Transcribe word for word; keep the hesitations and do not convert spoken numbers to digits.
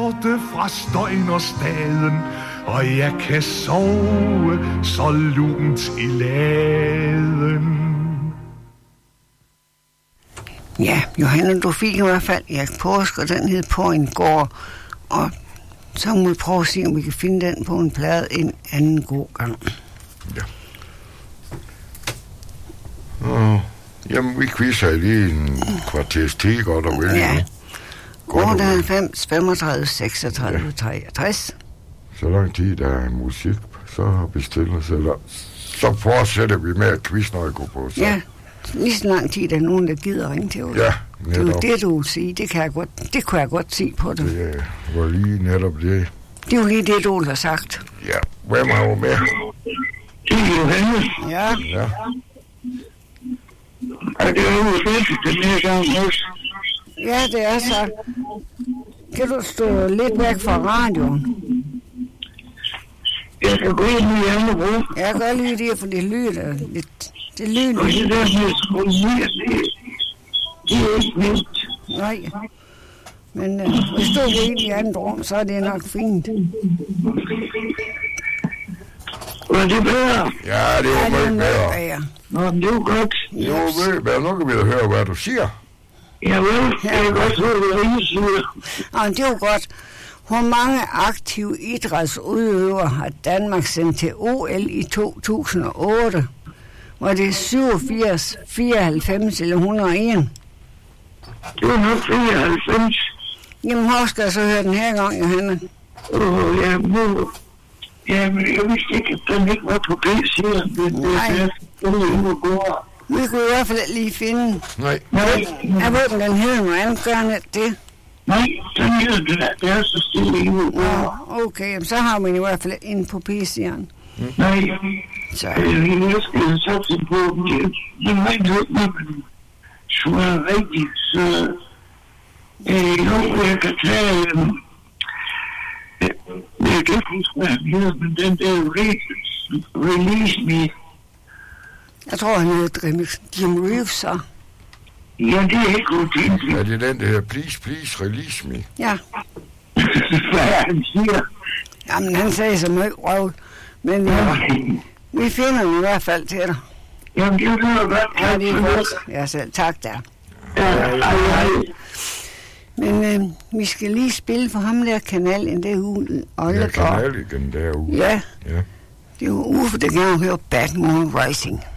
borte fra støjen og staden, og jeg kan sove så lunt i laden. Ja, Johanne, du fik i hvert fald Erik Paaske, og den hed På en gård, og så må vi prøve at se, om vi kan finde den på en plade en anden god gang. Ja. Oh, jamen, vi quizzer lige en kvarters tid, godt og vel. Ja. otteoghalvfems, femogtredive, seksogtredive, ja. treogtres. Så lang tid der er musik, så bestiller sig der. Så fortsætter vi med at quiz, når jeg går på. Så. Ja, lige så lang tid der er nogen, der gider ringe til os. Ja, netop. Det er jo det, du vil sige. Det, kan jeg godt, det kunne jeg godt se på dig. Det var lige netop det. Det er jo lige det, du har sagt. Ja, hvem har jo med? Det er Johanne. Ja. Ja. Er det jo fedt, den her gang også? Ja, det er så. Kan du stå lidt væk fra radioen? Jeg kan gå ind i andre rum. Jeg gør lige det, for det lyder lidt. Det lyder Og lidt. det der med at skrue ned, det, det er ikke nemt. Nej. Men øh, hvis du går ind i andet rum, så er det nok fint. Var det bedre? Ja, det var Ja, det er meget noget bedre. bedre. Nå, men det var godt. Det var meget bedre. Nu kan vi da høre, hvad du siger. Javel, jeg kan godt høre, hvad Ringe siger. Og det er jo godt. Hvor mange aktive idrætsudøvere har Danmark sendt til O L i to tusind og otte? Var det syvogfirs, fireoghalvfems eller et hundrede og en? Det var nok fireoghalvfems. Jamen, hvor skal jeg så høre den her gang, Johanne? Åh, ja, nu... Ja, men jeg vidste ikke, at den ikke var på P C'en. Men Nej. det er endnu bedre. Vi kunne i hvert fald ikke lige finde. Nej. Nej, Jeg ved, om den hedder noget andet, gør den ikke det? nej, den hedder det, det er så stille endnu bedre. Nå, okay, så har man i hvert fald inde på P C'en. Nej, Så, øh, jeg skal satse på, det, det var ikke noget, når man svarer rigtigt, så øh, jo, jeg kan tage, øh, jeg kan ikke huske, hvad han hedder, men den der re- Release Me, jeg tror, han hedder Jim Reeves, så. ja, det er ikke godt Er det den, der hedder Please, Please, Release Me? Ja, hvad han siger. jamen han sagde så meget røv. Men ja, vi finder den i hvert fald til dig. Jamen, det lyder godt. Ja, det er godt. Ja, selv tak der. Ja, ej, ej. Men øh, vi skal lige spille for ham der kanalen derude. Ja, Ollegaard. kanaligen derude. Ja, Ja. det er jo Uffe, der gerne høre Bad Moon Rising.